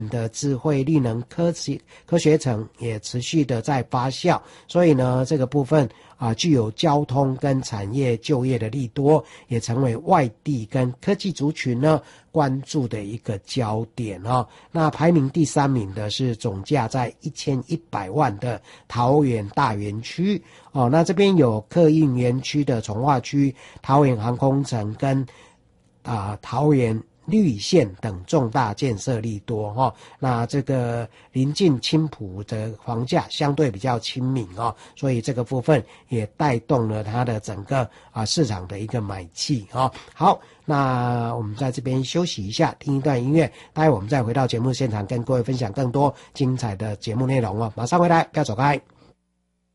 的智慧绿能科学城也持续的在发酵，所以呢，这个部分具有交通跟产业就业的利多，也成为外地跟科技族群呢关注的一个焦点哦。那排名第3名的是总价在1100万的桃园大园区哦。那这边有客运园区的从化区、桃园航空城跟桃园绿线等重大建设利多哦。那这个临近青埔的房价相对比较亲民哦，所以这个部分也带动了它的整个市场的一个买气哦。好，那我们在这边休息一下，听一段音乐，待会我们再回到节目现场，跟各位分享更多精彩的节目内容哦。马上回来，不要走开。